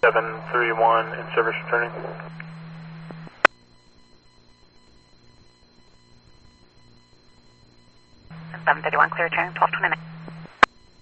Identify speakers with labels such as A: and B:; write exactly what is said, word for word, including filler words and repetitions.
A: seven three one in service returning.
B: seven thirty-one, clear return, twelve twenty-nine.